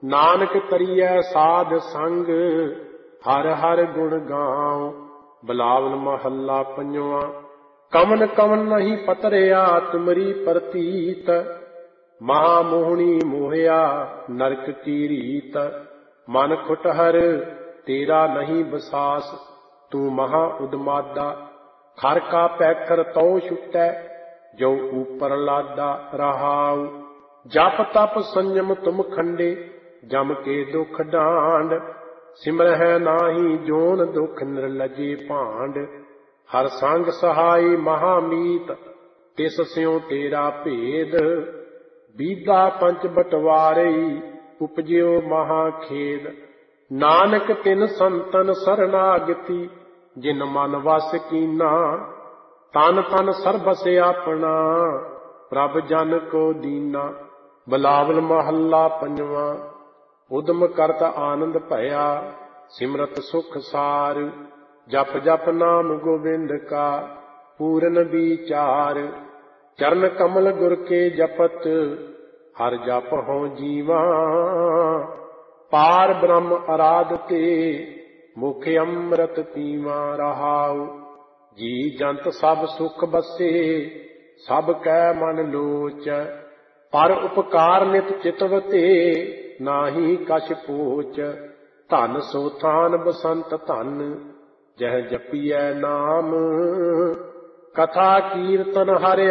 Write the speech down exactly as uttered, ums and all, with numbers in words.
ਨਾਨਕ ਤਰੀਐ ਸਾਧ ਸੰਗ, ਹਰ ਹਰ ਗੁਣ ਗਾਉ। ਬਿਲਾਵਲ ਮਹੱਲਾ ਪੰਜਵਾਂ। ਕਵਨ ਕਵਨ ਨਹੀਂ ਪਤਰਿਆ ਤੁਮਰੀ ਪ੍ਰਤੀਤ, ਮਹਾ ਮੋਹਣੀ ਮੋਹਿਆ ਨਰਕ ਕੀ ਰੀਤ। ਮਨ ਖੁਟਹਰ ਤੇਰਾ ਨਹੀਂ ਬਸਾਸ, ਤੂੰ ਮਹਾ ਉਦਮਾਦਾ। ਖਰ ਕਾ ਪੈਖਰ ਤਉ ਛੁਟੈ, ਜੋ ਉਪਰ ਲਾਦਾ ਰਹਾਉ। ਜਪ ਤਪ ਸੰਜਮ ਤੁਮ ਖੰਡੇ, ਜਮ ਕੇ ਦੁਖ ਡਾਂਡ। ਸਿਮਰਹਿ ਨਾਹੀ ਜੋਨ ਦੁਖ ਨਿਰਲਜੇ ਭਾਂਡ। ਹਰ ਸੰਗ ਸਹਾਈ ਮਹਾਮੀਤ, ਤਿਸ ਸਿਉ ਤੇਰਾ ਭੇਦ। ਬੀਦਾ ਪੰਚ ਬਟਵਾਰਈ, ਉਪਜਿਓ ਮਹਾ ਖੇਦ। ਨਾਨਕ ਤਿਨ ਸੰਤਨ ਸਰਨਾਗਤੀ, ਜਿਨ ਮਨ ਵਸ ਕੀਨਾ। ਤਨ ਤਨ ਸਰਬਸ ਆਪਣਾ, ਪ੍ਰਭ ਜਨ ਕੋ ਦੀਨਾ। ਬਿਲਾਵਲ ਮਹੱਲਾ ਪੰਜਵਾਂ। ਉਦਮ ਕਰਤ ਆਨੰਦ ਭਇਆ, ਸਿਮਰਤ ਸੁਖ ਸਾਰ। ਜਪ ਜਪ ਨਾਮ ਗੋਬਿੰਦ ਕਾ, ਪੂਰਨ ਵਿਚਾਰ। ਚਰਨ ਕਮਲ ਗੁਰ ਕੇ ਜਪਤ, ਹਰ ਜਪ ਹੋਂ ਜੀਵਾ। ਪਾਰ ਬ੍ਰਹਮ ਅਰਾਧ ਤੇ, ਮੁਖ ਅੰਮ੍ਰਿਤ ਪੀਵਾ ਰਹਾਉ। ਜੀ ਜੰਤ ਸਭ ਸੁਖ ਬਸੇ, ਸਭ ਕੈ ਮਨ ਲੋਚ। ਪਰ ਉਪਕਾਰ ਨਿਤ ਚਿਤਵ ਤੇ, ਨਾਹੀ ਕਛ ਪੋਚ। ਧਨ ਸੋ ਥਾਨ ਬਸੰਤ ਧਨ, ਜਹ ਜਪੀਐ ਨਾਮ। ਕਥਾ ਕੀਰਤਨ ਹਰਿ